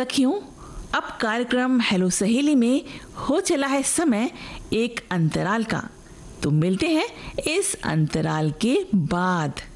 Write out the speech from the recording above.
सखियों, अब कार्यक्रम हेलो सहेली में हो चला है समय एक अंतराल का। तो मिलते हैं इस अंतराल के बाद।